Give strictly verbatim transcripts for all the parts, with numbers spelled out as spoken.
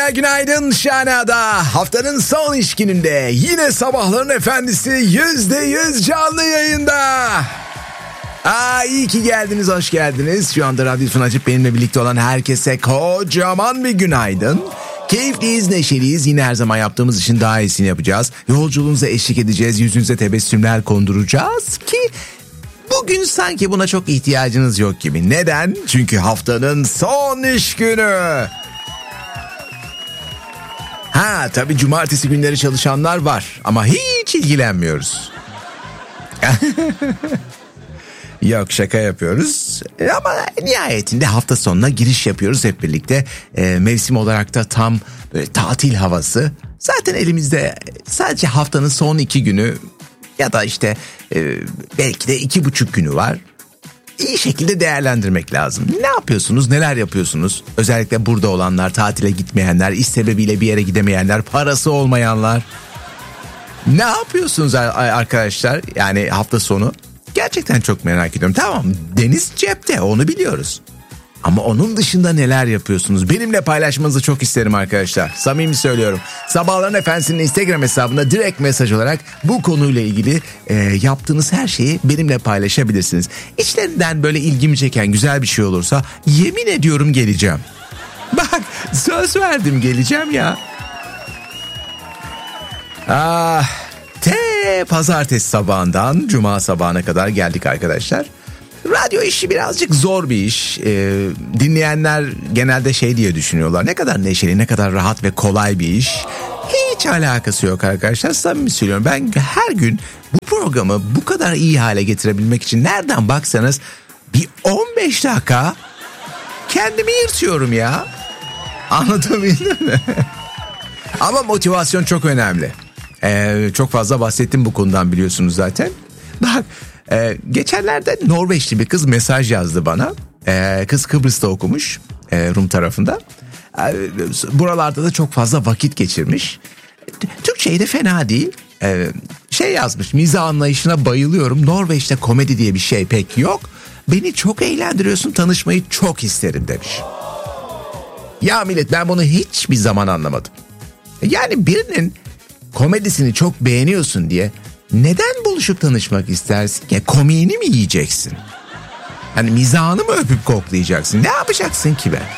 Merhaba, günaydın Şanada. Haftanın son iş gününde yine sabahların efendisi yüzde yüz canlı yayında. Aa, iyi ki geldiniz, hoş geldiniz. Şu anda radyosunu açıp benimle birlikte olan herkese kocaman bir günaydın. Keyifliyiz, neşeliyiz. Yine her zaman yaptığımız için daha iyisini yapacağız. Yolculuğunuza eşlik edeceğiz. Yüzünüze tebessümler konduracağız ki bugün sanki buna çok ihtiyacınız yok gibi. Neden? Çünkü haftanın son iş günü. Ha tabii cumartesi günleri çalışanlar var ama hiç ilgilenmiyoruz. Yok, şaka yapıyoruz ama nihayetinde hafta sonuna giriş yapıyoruz hep birlikte. E, mevsim olarak da tam böyle tatil havası. Zaten elimizde sadece haftanın son iki günü ya da işte e, belki de iki buçuk günü var. İyi şekilde değerlendirmek lazım. Ne yapıyorsunuz, neler yapıyorsunuz? Özellikle burada olanlar, tatile gitmeyenler, iş sebebiyle bir yere gidemeyenler, parası olmayanlar. Ne yapıyorsunuz arkadaşlar? Yani hafta sonu. Gerçekten çok merak ediyorum. Tamam, deniz cepte, onu biliyoruz. Ama onun dışında neler yapıyorsunuz? Benimle paylaşmanızı çok isterim arkadaşlar. Samimi söylüyorum. Sabahların Efendisi'nin Instagram hesabına direkt mesaj olarak bu konuyla ilgili e, yaptığınız her şeyi benimle paylaşabilirsiniz. İçlerinden böyle ilgimi çeken güzel bir şey olursa yemin ediyorum geleceğim. Bak, söz verdim, geleceğim ya. Ah, te pazartesi sabahından cuma sabahına kadar geldik arkadaşlar. Radyo işi birazcık zor bir iş. Ee, dinleyenler genelde şey diye düşünüyorlar. Ne kadar neşeli, ne kadar rahat ve kolay bir iş. Hiç alakası yok arkadaşlar. Samimi söylüyorum. Ben her gün bu programı bu kadar iyi hale getirebilmek için nereden baksanız bir on beş dakika kendimi yırtıyorum ya. Anlatabildim mi? Ama motivasyon çok önemli. Ee, çok fazla bahsettim bu konudan, biliyorsunuz zaten. Bak, e, geçenlerde Norveçli bir kız mesaj yazdı bana. E, kız Kıbrıs'ta okumuş, e, Rum tarafında. E, buralarda da çok fazla vakit geçirmiş. Türkçeyi de fena değil. E, şey yazmış, mizah anlayışına bayılıyorum. Norveç'te komedi diye bir şey pek yok. Beni çok eğlendiriyorsun, tanışmayı çok isterim demiş. Ya millet, ben bunu hiçbir zaman anlamadım. Yani birinin komedisini çok beğeniyorsun diye neden buluşup tanışmak istersin? Ya komiğini mi yiyeceksin? Hani mizahını mı öpüp koklayacaksın? Ne yapacaksın ki be?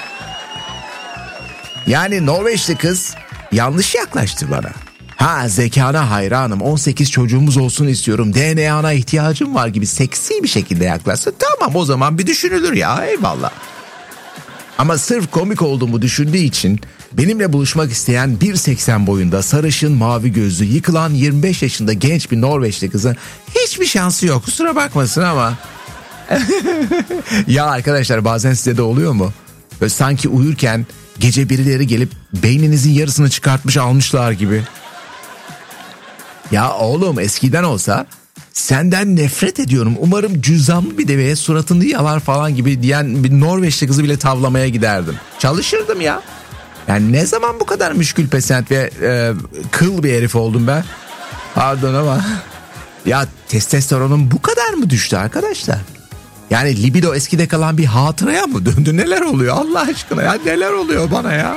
Yani Norveçli kız yanlış yaklaştı bana. Ha, zekana hayranım, on sekiz çocuğumuz olsun istiyorum, D N A'na ihtiyacım var gibi seksi bir şekilde yaklaşsa tamam, o zaman bir düşünülür ya, eyvallah. Ama sırf komik olduğumu düşündüğü için benimle buluşmak isteyen bir seksen boyunda, sarışın, mavi gözlü, yıkılan yirmi beş yaşında genç bir Norveçli kızın hiçbir şansı yok. Kusura bakmasın ama. Ya arkadaşlar, bazen size de oluyor mu? Böyle sanki uyurken gece birileri gelip beyninizin yarısını çıkartmış almışlar gibi. Ya oğlum, eskiden olsa senden nefret ediyorum, umarım cüzdanlı bir deveye suratını yalar falan gibi diyen bir Norveçli kızı bile tavlamaya giderdim. Çalışırdım ya. Yani ne zaman bu kadar müşkül pesent ve e, kıl bir herif oldum ben? Pardon ama ya testosteronum bu kadar mı düştü arkadaşlar? Yani libido eskide kalan bir hatıraya mı döndü? Neler oluyor Allah aşkına ya, neler oluyor bana ya?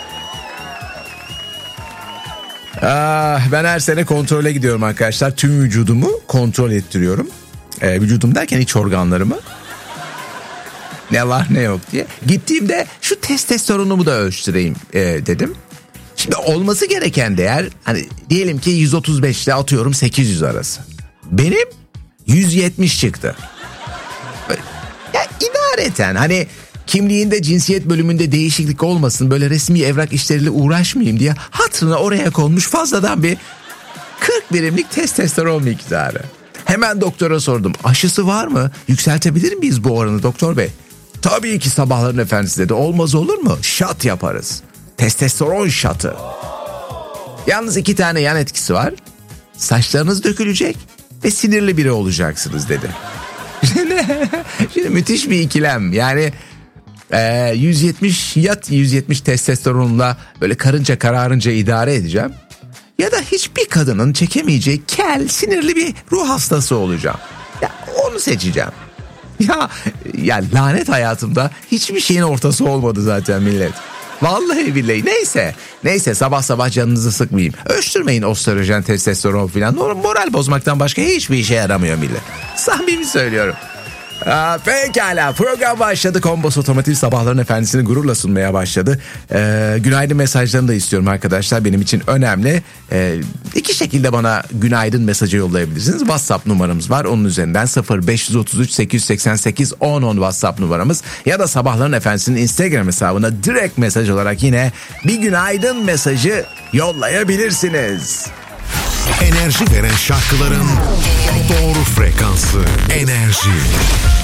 Ah, ben her sene kontrole gidiyorum arkadaşlar. Tüm vücudumu kontrol ettiriyorum. Ee, vücudum derken iç organlarımı. Ne var ne yok diye. Gittiğimde şu testosteronumu da ölçtüreyim e, dedim. Şimdi olması gereken değer, hani diyelim ki yüz otuz beş ile atıyorum sekiz yüz arası. Benim yüz yetmiş çıktı. Ya idareten hani kimliğinde cinsiyet bölümünde değişiklik olmasın, böyle resmi evrak işleriyle uğraşmayayım diye hatırına oraya konmuş fazladan bir kırk birimlik testosteron miktarı. Hemen doktora sordum. Aşısı var mı? Yükseltebilir miyiz bu oranı doktor bey? Tabii ki sabahların efendisi dedi. Olmaz olur mu? Şat yaparız. Testosteron şatı. Yalnız iki tane yan etkisi var. Saçlarınız dökülecek ve sinirli biri olacaksınız dedi. Şimdi müthiş bir ikilem. Yani e, yüz yetmiş yat yüz yetmiş testosteronla böyle karınca kararınca idare edeceğim. Ya da hiçbir kadının çekemeyeceği kel, sinirli bir ruh hastası olacağım. Ya onu seçeceğim. Ya, ya lanet hayatımda hiçbir şeyin ortası olmadı zaten millet. Vallahi billahi. Neyse. Neyse sabah sabah canınızı sıkmayayım. Ölçtürmeyin östrojen, testosteron falan. Moral bozmaktan başka hiçbir işe yaramıyor millet. Samimi söylüyorum. Aa, pekala, program başladı. Kombos Otomotiv sabahların efendisini gururla sunmaya başladı. Ee, günaydın mesajlarını da istiyorum arkadaşlar, benim için önemli. Ee, iki şekilde bana günaydın mesajı yollayabilirsiniz. WhatsApp numaramız var, onun üzerinden sıfır beş otuz üç sekiz seksen sekiz on on WhatsApp numaramız. Ya da sabahların efendisinin Instagram hesabına direkt mesaj olarak yine bir günaydın mesajı yollayabilirsiniz. Enerji veren şarkıların doğru frekansı. Enerji.